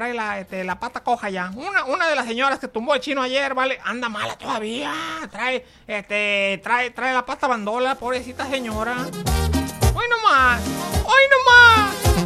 la pata coja ya. Una de las señoras que tumbó el chino ayer, ¿vale? Anda mala todavía. Trae la pata bandola, pobrecita señora. Hoy nomás.